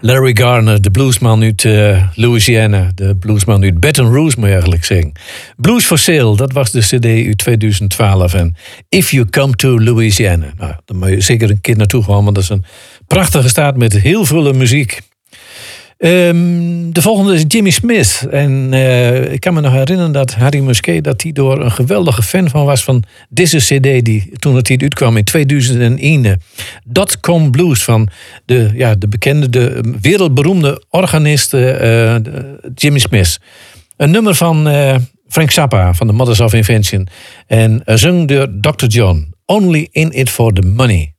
Larry Garner, de bluesman uit Louisiana. De bluesman uit Baton Rouge, moet je eigenlijk zeggen. Blues for Sale, dat was de cd uit 2012. En If You Come to Louisiana. Nou, daar moet je zeker een keer naartoe gaan, want dat is een prachtige staat met heel veel muziek. De volgende is Jimmy Smith. En ik kan me nog herinneren dat Harry Musquet... dat hij door een geweldige fan van was van deze cd... die toen het hier uitkwam in 2001. Dotcom Blues van de bekende, de wereldberoemde organist Jimmy Smith. Een nummer van Frank Zappa van de Mothers of Invention. En zong door Dr. John. Only in it for the money.